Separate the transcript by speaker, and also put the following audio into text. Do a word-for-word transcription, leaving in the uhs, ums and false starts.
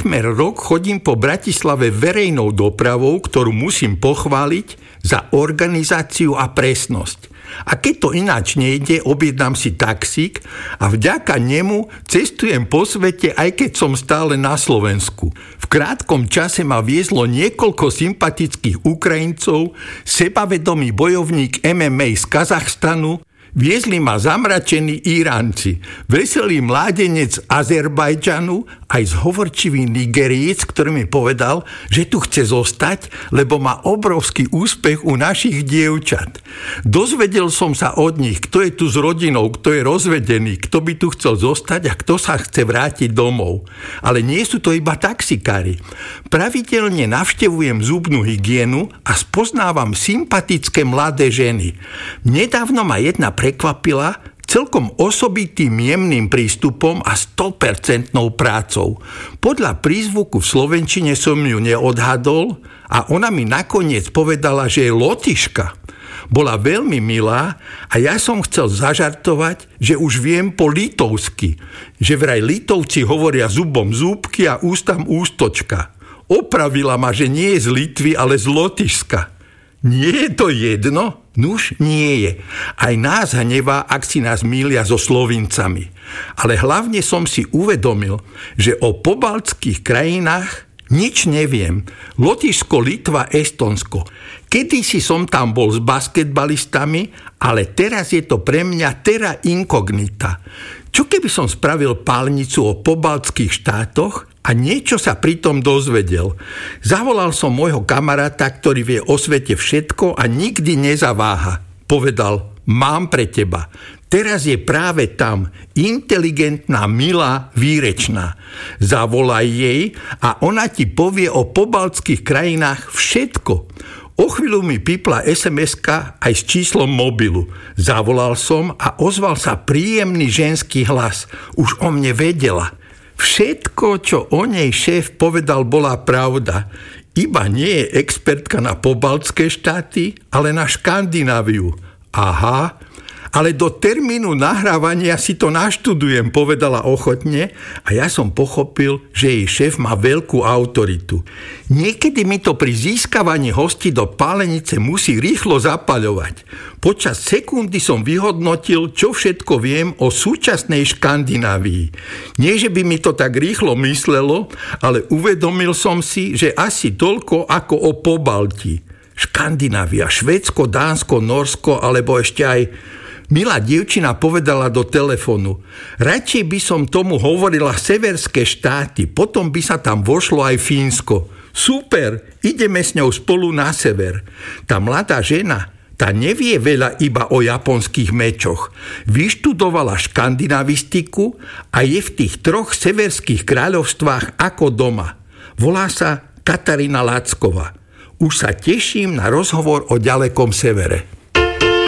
Speaker 1: takmer rok chodím po Bratislave verejnou dopravou, ktorú musím pochváliť za organizáciu a presnosť. A keď to ináč nejde, objednám si taxík a vďaka nemu cestujem po svete, aj keď som stále na Slovensku. V krátkom čase ma viezlo niekoľko sympatických Ukrajincov, sebavedomý bojovník em em á z Kazachstanu, viezli ma zamračení Iránci, veselý mládenec Azerbajdžanu, aj zhovorčivý Nigeríec, ktorý mi povedal, že tu chce zostať, lebo má obrovský úspech u našich dievčat. Dozvedel som sa od nich, kto je tu s rodinou, kto je rozvedený, kto by tu chcel zostať a kto sa chce vrátiť domov. Ale nie sú to iba taxikári. Pravidelne navštevujem zubnú hygienu a spoznávam sympatické mladé ženy. Nedávno ma jedna prekvapila celkom osobitým jemným prístupom a sto percent prácou. Podľa prízvuku v slovenčine som ju neodhadol a ona mi nakoniec povedala, že je Lotyška. Bola veľmi milá a ja som chcel zažartovať, že už viem po litovsky, že vraj Litovci hovoria zubom zúbky a ústam ústočka. Opravila ma, že nie je z Litvy, ale z Lotyšska. Nie je to jedno? Nuž nie je. Aj nás hnevá, ak si nás mýlia so Slovincami. Ale hlavne som si uvedomil, že o pobaltských krajinách nič neviem. Lotyšsko, Litva, Estonsko. Kedysi som tam bol s basketbalistami, ale teraz je to pre mňa terra incognita. Čo keby som spravil pálnicu o pobaltských štátoch a niečo sa pritom dozvedel? Zavolal som môjho kamaráta, ktorý vie o svete všetko a nikdy nezaváha. Povedal, mám pre teba. Teraz je práve tam inteligentná, milá, výrečná. Zavolaj jej a ona ti povie o pobaltských krajinách všetko. O chvíľu mi pipla es em eska aj s číslom mobilu. Zavolal som a ozval sa príjemný ženský hlas. Už o mne vedela. Všetko, čo o nej šéf povedal, bola pravda. Iba nie je expertka na pobaltské štáty, ale na Škandináviu. Aha, ale do termínu nahrávania si to naštudujem, povedala ochotne a ja som pochopil, že jej šéf má veľkú autoritu. Niekedy mi to pri získavaní hostí do pálenice musí rýchlo zapaľovať. Počas sekundy som vyhodnotil, čo všetko viem o súčasnej Škandinávii. Nie, že by mi to tak rýchlo myslelo, ale uvedomil som si, že asi toľko ako o Pobalti. Škandinávia, Švédsko, Dánsko, Norsko, alebo ešte aj milá dievčina povedala do telefónu, radšej by som tomu hovorila severské štáty, potom by sa tam vošlo aj Fínsko. Super, ideme s ňou spolu na sever. Tá mladá žena, tá nevie veľa iba o japonských mečoch. Vyštudovala škandinavistiku a je v tých troch severských kráľovstvách ako doma. Volá sa Katarína Lacková. Už sa teším na rozhovor o ďalekom severe.